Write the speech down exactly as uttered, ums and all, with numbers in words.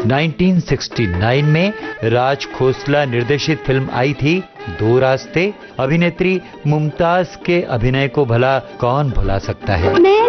उन्नीस सौ उनहत्तर में राज खोसला निर्देशित फिल्म आई थी दो रास्ते। अभिनेत्री मुमताज के अभिनय को भला कौन भुला सकता है। मैं